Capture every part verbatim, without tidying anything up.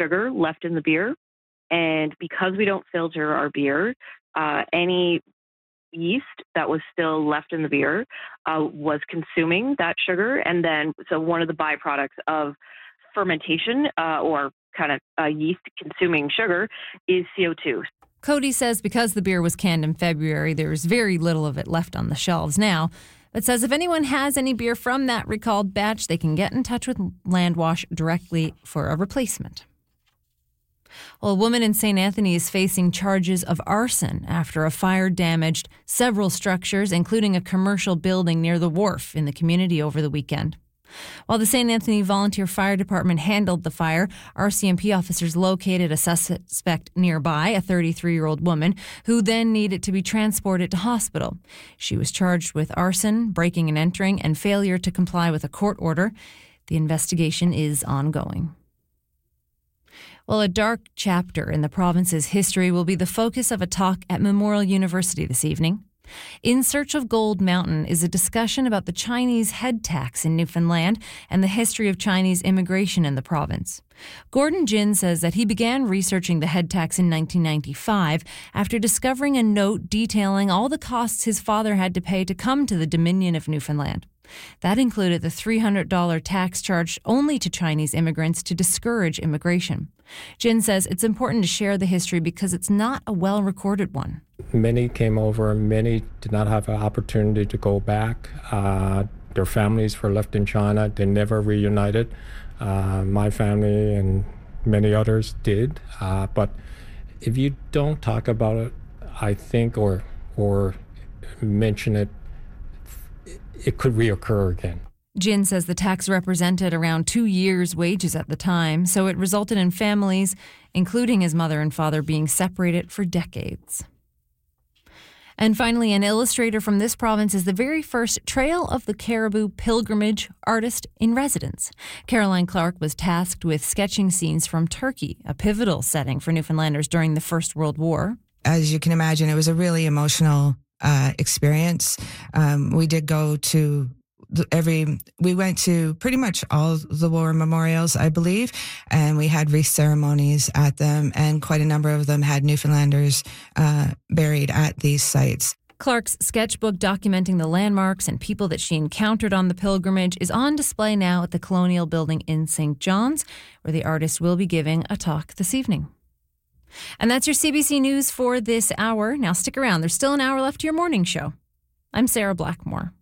sugar left in the beer. And because we don't filter our beer, uh, any yeast that was still left in the beer uh, was consuming that sugar. And then, so one of the byproducts of fermentation uh, or kind of uh, yeast consuming sugar is C O two. Cody says because the beer was canned in February, there's very little of it left on the shelves now, but says if anyone has any beer from that recalled batch, they can get in touch with Landwash directly for a replacement. Well, a woman in Saint Anthony is facing charges of arson after a fire damaged several structures, including a commercial building near the wharf in the community over the weekend. While the Saint Anthony Volunteer Fire Department handled the fire, R C M P officers located a suspect nearby, a thirty-three-year-old woman, who then needed to be transported to hospital. She was charged with arson, breaking and entering, and failure to comply with a court order. The investigation is ongoing. Well, a dark chapter in the province's history will be the focus of a talk at Memorial University this evening. In Search of Gold Mountain is a discussion about the Chinese head tax in Newfoundland and the history of Chinese immigration in the province. Gordon Jin says that he began researching the head tax in nineteen ninety-five after discovering a note detailing all the costs his father had to pay to come to the Dominion of Newfoundland. That included the three hundred dollars tax charged only to Chinese immigrants to discourage immigration. Jin says it's important to share the history because it's not a well-recorded one. Many came over, many did not have an opportunity to go back. Uh, their families were left in China. They never reunited. Uh, my family and many others did. Uh, but if you don't talk about it, I think, or or mention it, it could reoccur again. Jin says the tax represented around two years' wages at the time, so it resulted in families, including his mother and father, being separated for decades. And finally, an illustrator from this province is the very first Trail of the Caribou pilgrimage artist in residence. Caroline Clark was tasked with sketching scenes from Turkey, a pivotal setting for Newfoundlanders during the First World War. As you can imagine, it was a really emotional uh, experience. Um, we did go to every, we went to pretty much all the war memorials, I believe, and we had wreath ceremonies at them, and quite a number of them had Newfoundlanders uh, buried at these sites. Clark's sketchbook documenting the landmarks and people that she encountered on the pilgrimage is on display now at the Colonial Building in Saint John's, where the artist will be giving a talk this evening. And that's your C B C News for this hour. Now stick around. There's still an hour left to your morning show. I'm Sarah Blackmore.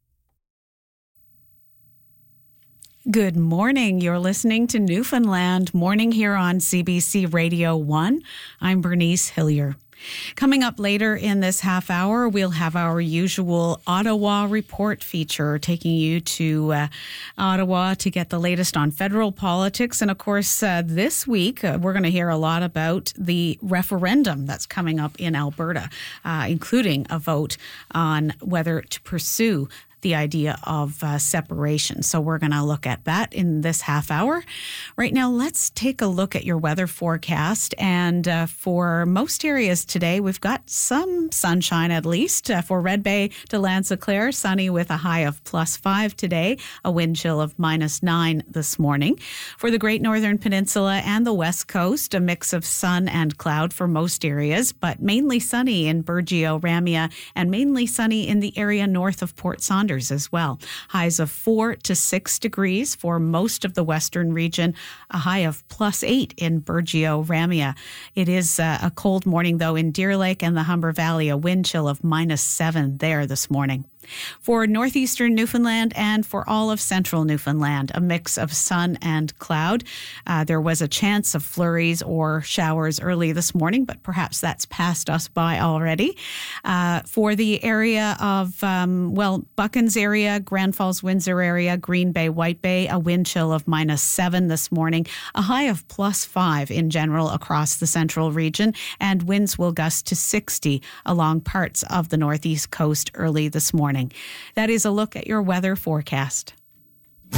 Good morning. You're listening to Newfoundland Morning here on C B C Radio one. I'm Bernice Hillier. Coming up later in this half hour, we'll have our usual Ottawa Report feature, taking you to uh, Ottawa to get the latest on federal politics. And of course, uh, this week, uh, we're going to hear a lot about the referendum that's coming up in Alberta, uh, including a vote on whether to pursue the idea of uh, separation. So we're going to look at that in this half hour. Right now, let's take a look at your weather forecast. And uh, for most areas today, we've got some sunshine at least. Uh, for Red Bay to Lanza-Claire, sunny with a high of plus five today, a wind chill of minus nine this morning. For the Great Northern Peninsula and the West Coast, a mix of sun and cloud for most areas, but mainly sunny in Burgeo, Ramea, and mainly sunny in the area north of Port Saunders as well. Highs of four to six degrees for most of the western region, a high of plus eight in Burgeo, Ramea. It is uh, a cold morning, though, in Deer Lake and the Humber Valley, a wind chill of minus seven there this morning. For northeastern Newfoundland and for all of central Newfoundland, a mix of sun and cloud. Uh, there was a chance of flurries or showers early this morning, but perhaps that's passed us by already. Uh, for the area of, um, well, Buckens area, Grand Falls, Windsor area, Green Bay, White Bay, a wind chill of minus seven this morning, a high of plus five in general across the central region, and winds will gust to sixty along parts of the northeast coast early this morning. That is a look at your weather forecast.